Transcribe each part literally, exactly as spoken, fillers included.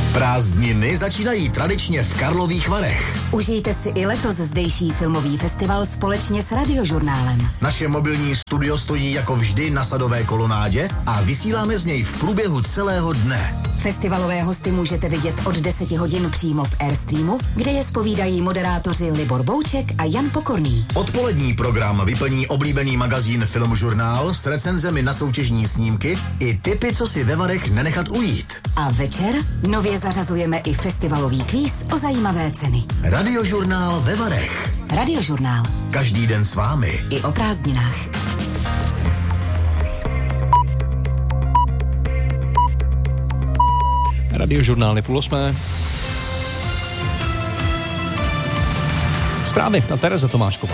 Prázdniny začínají tradičně v Karlových Varech. Užijte si i letos zdejší filmový festival společně s Radiožurnálem. Naše mobilní studio stojí jako vždy na Sadové kolonádě a vysíláme z něj v průběhu celého dne. Festivalové hosty můžete vidět od deseti hodin přímo v Airstreamu, kde je zpovídají moderátoři Libor Bouček a Jan Pokorný. Odpolední program vyplní oblíbený magazín Filmžurnál s recenzemi na soutěžní snímky i tipy, co si ve Varech nenechat ujít. A večer nově zařazujeme i festivalový kvíz o zajímavé ceny. Radiožurnál ve Varech. Radiožurnál. Každý den s vámi. I o prázdninách. Radiožurnály půl osmé. Zprávy a Tereza Tomášková.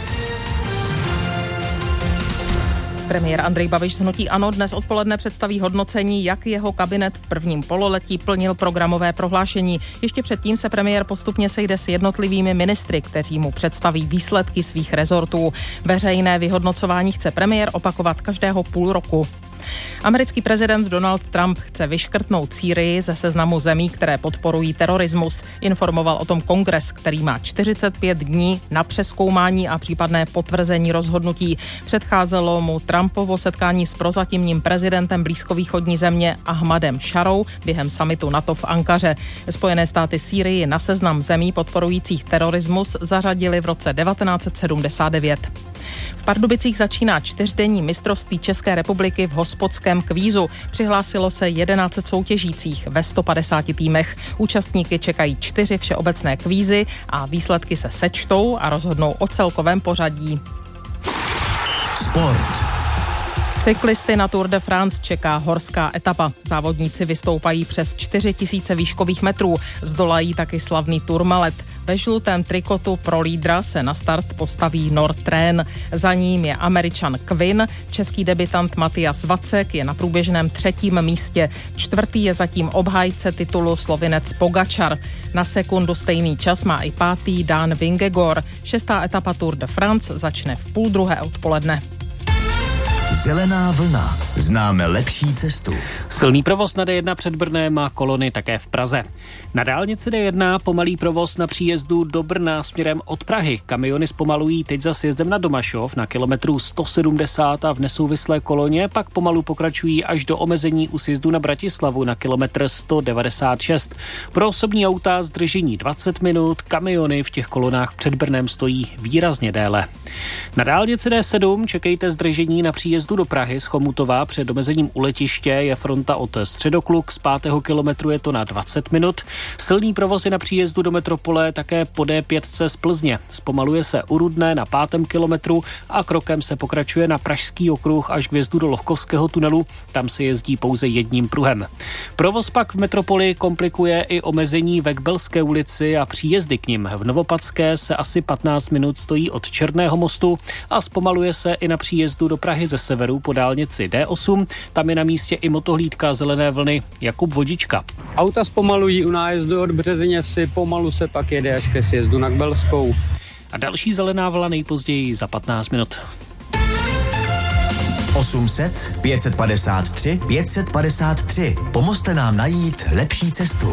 Premiér Andrej Babiš z hnutí ANO dnes odpoledne představí hodnocení, jak jeho kabinet v prvním pololetí plnil programové prohlášení. Ještě předtím se premiér postupně sejde s jednotlivými ministry, kteří mu představí výsledky svých rezortů. Veřejné vyhodnocování chce premiér opakovat každého půl roku. Americký prezident Donald Trump chce vyškrtnout Sýrii ze seznamu zemí, které podporují terorismus. Informoval o tom kongres, který má čtyřicet pět dní na přezkoumání a případné potvrzení rozhodnutí. Předcházelo mu Trumpovo setkání s prozatímním prezidentem blízkovýchodní země Ahmadem Šarou během summitu NATO v Ankaře. Spojené státy Sýrii na seznam zemí podporujících terorismus zařadili v roce devatenáct set sedmdesát devět. V Pardubicích začíná čtyřdenní mistrovství České republiky v hospodském kvízu. Přihlásilo se jedenáct set soutěžících ve sto padesáti týmech. Účastníky čekají čtyři všeobecné kvízy a výsledky se sečtou a rozhodnou o celkovém pořadí. Sport. Cyklisty na Tour de France čeká horská etapa. Závodníci vystoupají přes čtyři tisíce výškových metrů. Zdolají taky slavný Tourmalet. Ve žlutém trikotu pro lídra se na start postaví Nordtren. Za ním je Američan Quinn. Český debutant Matias Vacek je na průběžném třetím místě. Čtvrtý je zatím obhájce titulu Slovinec Pogačar. Na sekundu stejný čas má i pátý Dan Vingegaard. Šestá etapa Tour de France začne v půl druhé odpoledne. Zelená vlna. Známe lepší cestu. Silný provoz na D jedna před Brnem má kolony také v Praze. Na dálnici D jedna pomalý provoz na příjezdu do Brna směrem od Prahy. Kamiony zpomalují teď za sjezdem na Domašov na kilometru sto sedmdesát a v nesouvislé koloně pak pomalu pokračují až do omezení u sjezdu na Bratislavu na kilometr sto devadesát šest. Pro osobní auta zdržení dvacet minut, kamiony v těch kolonách před Brnem stojí výrazně déle. Na dálnici D sedm čekejte zdržení na příjezdu do Prahy z Chomutova před omezením u letiště. Je fronta od Středokluk, z pátého kilometru je to na dvacet minut. Silný provoz je na příjezdu do metropole také po D pět z Plzně. Zpomaluje se u Rudné na pátém kilometru a krokem se pokračuje na Pražský okruh až k vjezdu do Lohkovského tunelu. Tam se jezdí pouze jedním pruhem. Provoz pak v metropoli komplikuje i omezení ve Kbelské ulici a příjezdy k nim. V Novopadské se asi patnáct minut stojí od Černého mostu a zpomaluje se i na příjezdu do Prahy ze severu po dálnici D osm. Tam je na místě i motohlídka zelené vlny. Jakub Vodička. Auta zpomalují u nájezdu od Březině vsi, pomalu se pak jede až ke sjezdu na Kbelskou. A další zelená vlna nejpozději za patnáct minut. osm set, pět set padesát tři, pět set padesát tři. Pomozte nám najít lepší cestu.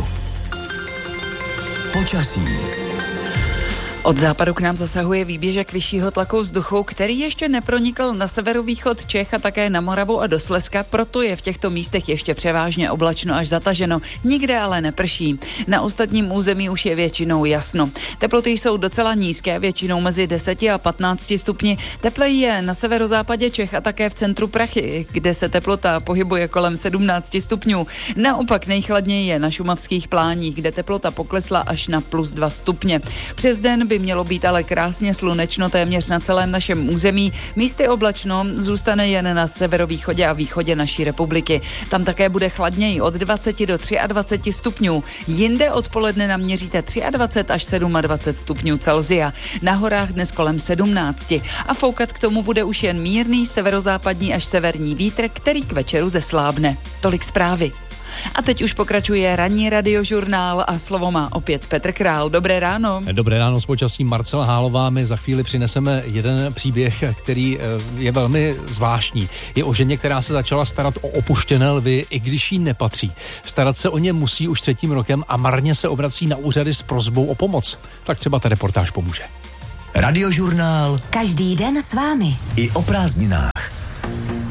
Počasí. Od západu k nám zasahuje výběžek vyššího tlaku vzduchu, který ještě nepronikl na severovýchod Čech a také na Moravu a do Slezska, proto je v těchto místech ještě převážně oblačno až zataženo. Nikde ale neprší. Na ostatním území už je většinou jasno. Teploty jsou docela nízké, většinou mezi deseti a patnácti stupni. Tepleji je na severozápadě Čech a také v centru Prahy, kde se teplota pohybuje kolem sedmnácti stupňů. Naopak nejchladněji je na šumavských pláních, kde teplota poklesla až na plus dva stupně. Přes den by mělo být ale krásně slunečno téměř na celém našem území. Místy oblačno zůstane jen na severovýchodě a východě naší republiky. Tam také bude chladněji od dvaceti do dvaceti tří stupňů. Jinde odpoledne naměříte dvacet tři až dvacet sedm stupňů Celsia. Na horách dnes kolem sedmnácti. A foukat k tomu bude už jen mírný severozápadní až severní vítr, který k večeru zeslábne. Tolik zprávy. A teď už pokračuje ranní radiožurnál a slovo má opět Petr Král. Dobré ráno. Dobré ráno s počasí. Marcela Hálová, my za chvíli přineseme jeden příběh, který je velmi zvláštní. Je o ženě, která se začala starat o opuštěné lvy, i když jí nepatří. Starat se o ně musí už třetím rokem a marně se obrací na úřady s prosbou o pomoc. Tak třeba ta reportáž pomůže. Radiožurnál. Každý den s vámi. I o prázdninách.